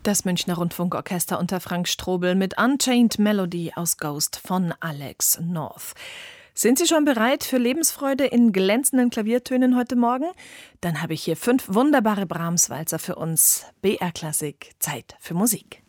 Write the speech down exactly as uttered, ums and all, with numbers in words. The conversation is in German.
Das Münchner Rundfunkorchester unter Frank Strobel mit Unchained Melody aus Ghost von Alex North. Sind Sie schon bereit für Lebensfreude in glänzenden Klaviertönen heute Morgen? Dann habe ich hier fünf wunderbare Brahms-Walzer für uns. B R Klassik, Zeit für Musik.